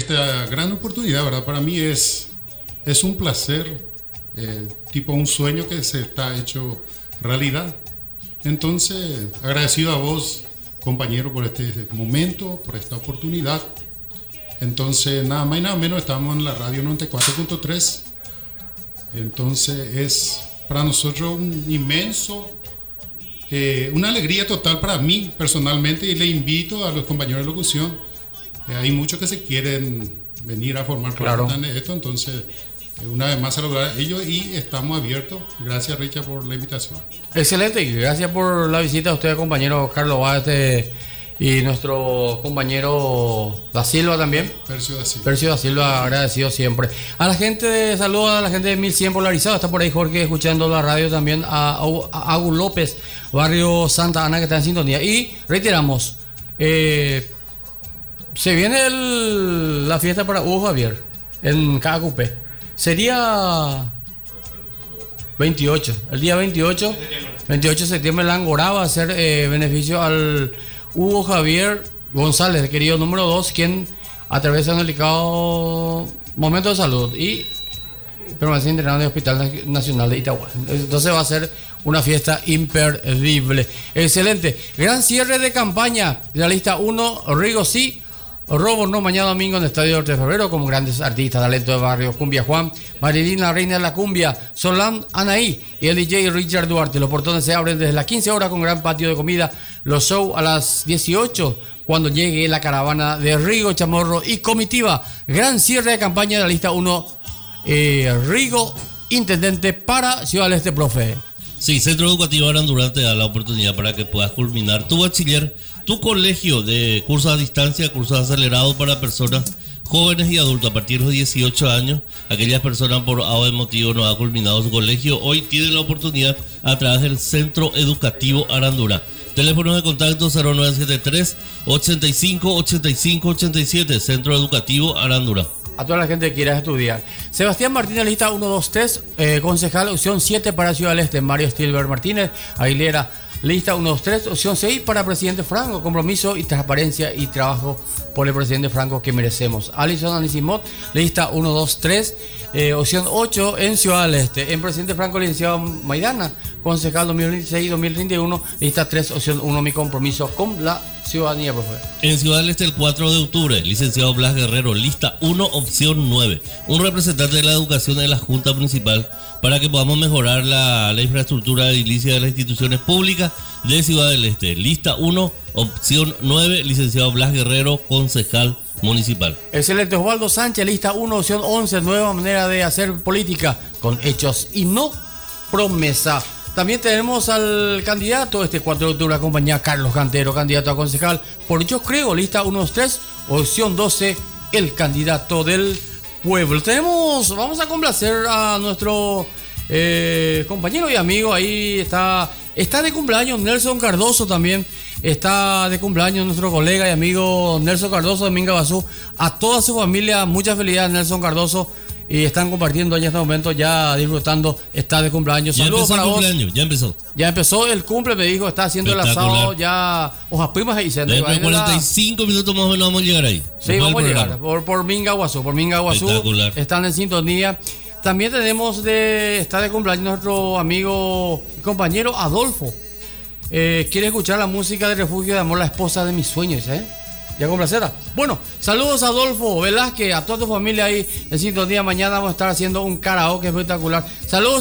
esta gran oportunidad, ¿verdad? Para mí es un placer, tipo un sueño que se está hecho realidad. Entonces, agradecido a vos, compañero, por este momento, por esta oportunidad. Entonces, nada más y nada menos, estamos en la radio 94.3. Entonces, es para nosotros un inmenso, una alegría total para mí personalmente, y le invito a los compañeros de locución. Hay muchos que se quieren venir a formar parte de esto, entonces una vez más saludar a ellos y estamos abiertos. Gracias, Richard, por la invitación. Excelente, y gracias por la visita a usted, compañero Carlos Báez, y nuestro compañero Da Silva también. Percio Da Silva, agradecido siempre. A la gente, saludos a la gente de 1100 Polarizado. Está por ahí Jorge escuchando la radio también. A Agu López, barrio Santa Ana, que está en sintonía. Y reiteramos, se viene la fiesta para Hugo Javier en KQP. Sería 28, el día 28 de septiembre. La Angorá va a hacer beneficio al Hugo Javier González, querido número 2, quien atraviesa un delicado momento de salud y permanece internado en el Hospital Nacional de Itagüá. Entonces va a ser una fiesta imperdible. Excelente. Gran cierre de campaña de la lista 1, Rigo sí, Robo no, mañana domingo en el Estadio 8 de Febrero, como grandes artistas, talento de barrio, Cumbia Juan, Marilina, reina de la cumbia, Solán Anaí y el DJ Richard Duarte. Los portones se abren desde las 15 horas con gran patio de comida. Los shows a las 18 cuando llegue la caravana de Rigo, Chamorro y comitiva. Gran cierre de campaña de la lista 1, Rigo, intendente para Ciudad del Este, profe. Sí, Centro Educativo Arandura te da la oportunidad para que puedas culminar tu bachiller, tu colegio de cursos a distancia, cursos acelerados para personas jóvenes y adultos a partir de 18 años. Aquellas personas por algún motivo no han culminado su colegio, hoy tienen la oportunidad a través del Centro Educativo Arandura. Teléfonos de contacto 0973 85 85 87, Centro Educativo Arandura. A toda la gente que quiera estudiar. Sebastián Martínez, lista 1, 2, 3, concejal, opción 7 para Ciudad del Este. Mario Stilber Martínez Aguilera, lista 1, 2, 3, opción 6 para presidente Franco. Compromiso y transparencia y trabajo por el presidente Franco que merecemos. Alison Anisimot, lista 1, 2, 3, opción 8 en Ciudad del Este. En presidente Franco, licenciado Maidana, concejal 2026-2031, lista 3, opción 1, mi compromiso con la ciudadanía, profe. En Ciudad del Este, el 4 de octubre, licenciado Blas Guerrero, lista 1, opción 9, un representante de la educación de la Junta Municipal para que podamos mejorar la infraestructura edilicia de las instituciones públicas de Ciudad del Este. Lista 1, opción 9, licenciado Blas Guerrero, concejal municipal. Excelente. Osvaldo Sánchez, lista 1, opción 11, nueva manera de hacer política con hechos y no promesa. También tenemos al candidato este 4 de octubre, acompañado Carlos Cantero, candidato a concejal por Yo Creo, lista 1, 2, 3, opción 12, el candidato del pueblo. Vamos a complacer a nuestro compañero y amigo, ahí está de cumpleaños Nelson Cardoso también. Está de cumpleaños nuestro colega y amigo Nelson Cardoso de Mingabazú. A toda su familia, muchas felicidades, Nelson Cardoso. Y están compartiendo en este momento, ya disfrutando. Está de cumpleaños. Saludos para vos. Ya empezó el cumple, me dijo. Está haciendo el asado. Ya hojas primas y se. Dentro de 45 minutos más o menos vamos a llegar ahí. Sí, vamos a llegar. Por Mingaguazú. Están en sintonía. También está de cumpleaños nuestro amigo y compañero Adolfo. Quiere escuchar la música de Refugio de Amor, la esposa de mis sueños, ¿Ya complacera? Bueno, saludos a Adolfo Velázquez, a toda tu familia ahí en sintonía. Mañana vamos a estar haciendo un karaoke espectacular. Saludos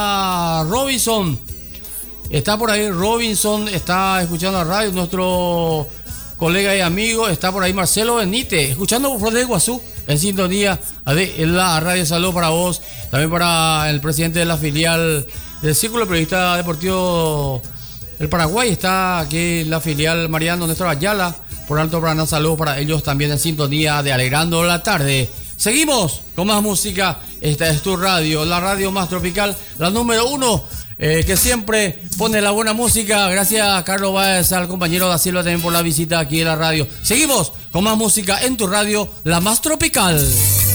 a Robinson. Está por ahí Robinson, está escuchando la radio, nuestro colega y amigo. Está por ahí Marcelo Benítez, escuchando por Flor de Iguazú, en sintonía de la radio. Saludos para vos. También para el presidente de la filial del Círculo Periodista Deportivo del Paraguay. Está aquí la filial Mariano Néstor Ayala. Por Alto Paraná, saludos para ellos también en sintonía de Alegrando la Tarde. Seguimos con más música. Esta es tu radio, la radio más tropical, la número 1, que siempre pone la buena música. Gracias, Carlos Báez, al compañero Da Silva también por la visita aquí en la radio. Seguimos con más música en tu radio, la más tropical.